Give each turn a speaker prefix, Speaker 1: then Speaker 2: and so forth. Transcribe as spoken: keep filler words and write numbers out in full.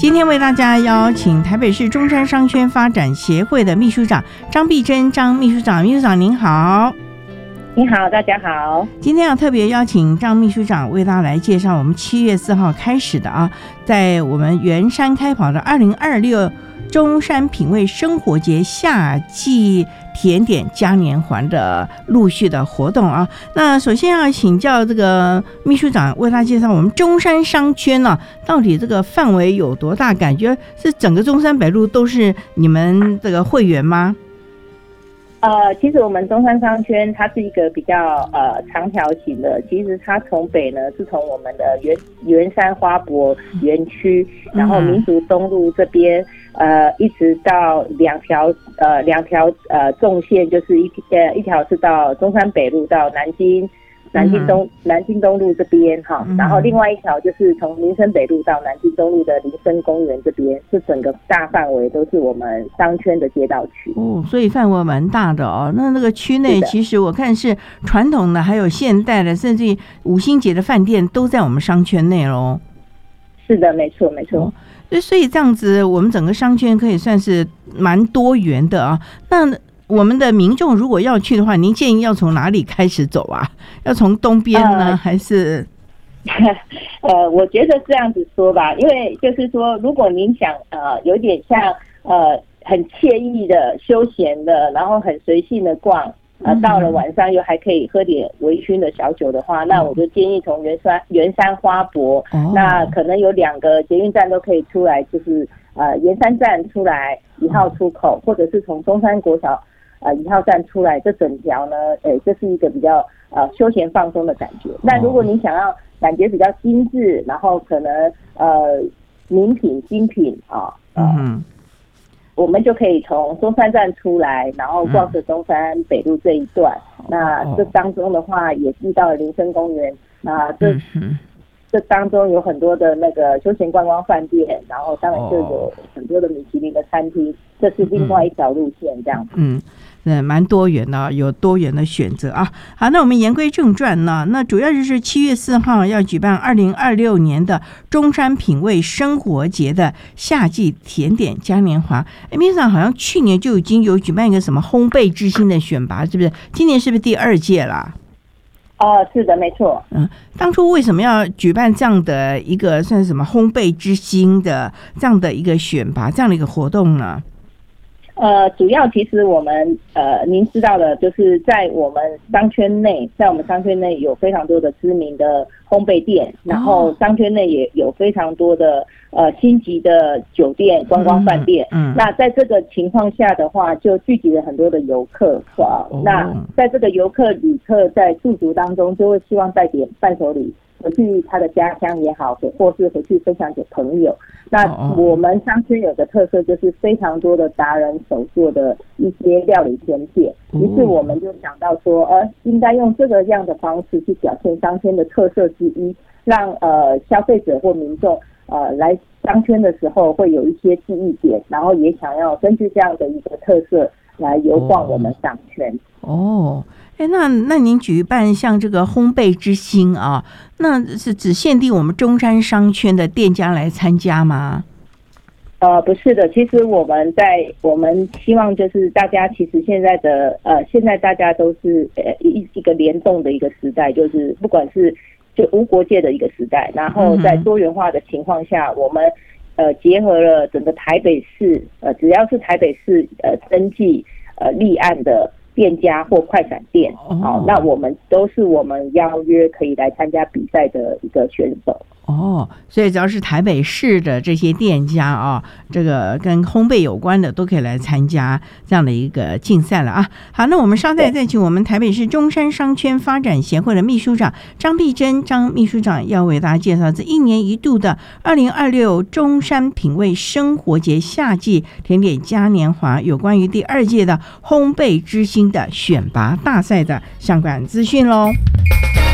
Speaker 1: 今天为大家邀请台北市中山商圈发展协会的秘书长张碧珍张秘书长，秘书长您好。
Speaker 2: 你好，大家好。
Speaker 1: 今天要特别邀请张秘书长为大家来介绍我们七月四号开始的啊，在我们圆山开跑的二零二六中山品味生活节夏季甜点嘉年华的陆续的活动啊。那首先要请教这个秘书长为大家介绍我们中山商圈呢、啊，到底这个范围有多大？感觉是整个中山北路都是你们这个会员吗？
Speaker 2: 呃，其实我们中山商圈它是一个比较呃长条形的，其实它从北呢是从我们的圆圆山花博园区，然后民族东路这边呃一直到两条呃两条呃纵线，就是一呃一条是到中山北路到南京。南京东、嗯、南京东路这边哈，然后另外一条就是从民生北路到南京东路的林森公园这边，这整个大范围都是我们商圈的街道区。
Speaker 1: 哦，所以范围蛮大的哦。那那个区内其实我看是传统的，还有现代的，甚至五星级的饭店都在我们商圈内咯。
Speaker 2: 是的，没错没错。
Speaker 1: 哦，所以这样子，我们整个商圈可以算是蛮多元的啊。那我们的民众如果要去的话，您建议要从哪里开始走啊？要从东边呢，呃、还是？
Speaker 2: 呃，我觉得这样子说吧，因为就是说，如果您想呃有点像呃很惬意的、休闲的，然后很随性的逛，呃，到了晚上又还可以喝点微醺的小酒的话，嗯、那我就建议从圆山圆山花博，哦、那可能有两个捷运站都可以出来，就是呃圆山站出来一号出口，或者是从中山国小。呃，一号站出来，这整条呢，诶，这是一个比较呃休闲放松的感觉。那如果你想要感觉比较精致，然后可能呃名品、精品啊，呃、嗯，我们就可以从中山站出来，然后逛着中山北路这一段。嗯、那这当中的话，也遇到了林森公园，那这。嗯这当中有很多的那个休闲观光饭店，然后当然就有很多的米其林的餐厅，这是另外一条路线这样子。嗯，嗯，
Speaker 1: 蛮多元的，有多元的选择啊。好，那我们言归正传呢，那主要就是七月四号要举办二零二六年的中山品味生活节的夏季甜点嘉年华。哎，秘书长好像去年就已经有举办一个什么烘焙之星的选拔，是不是？今年是不是第二届啦？
Speaker 2: 哦，是的，没错。
Speaker 1: 嗯，当初为什么要举办这样的一个算是什么烘焙之星的这样的一个选拔这样的一个活动呢？
Speaker 2: 呃，主要其实我们呃，您知道的，就是在我们商圈内，在我们商圈内有非常多的知名的烘焙店，然后商圈内也有非常多的呃星级的酒店、观光饭店。嗯，嗯那在这个情况下的话，就聚集了很多的游客啊。哦、那在这个游客旅客在驻足当中，就会希望带点伴手礼回去他的家乡也好，或是回去分享给朋友。那我们商圈有个特色，就是非常多的达人手做的一些料理甜点，于是我们就想到说，呃，应该用这个样的方式去表现商圈的特色之一，让呃消费者或民众呃来商圈的时候会有一些记忆点，然后也想要根据这样的一个特色来游逛我们商圈。
Speaker 1: 哦。哎，那那您举办像这个烘焙之星啊，那是只限定我们中山商圈的店家来参加吗？
Speaker 2: 呃，不是的，其实我们在我们希望就是大家其实现在的呃，现在大家都是呃一一个联动的一个时代，就是不管是就无国界的一个时代，然后在多元化的情况下，嗯、我们呃结合了整个台北市呃，只要是台北市呃登记呃立案的。店家或快闪店，好、哦，那我们都是我们邀约可以来参加比赛的一个选手。
Speaker 1: 哦，所以只要是台北市的这些店家啊，这个跟烘焙有关的都可以来参加这样的一个竞赛了啊。好，那我们稍待再请我们台北市中山商圈发展协会的秘书长张碧珍张秘书长要为大家介绍这一年一度的二零二六中山品味生活节夏季甜点嘉年华有关于第二届的烘焙之星的选拔大赛的相关资讯咯。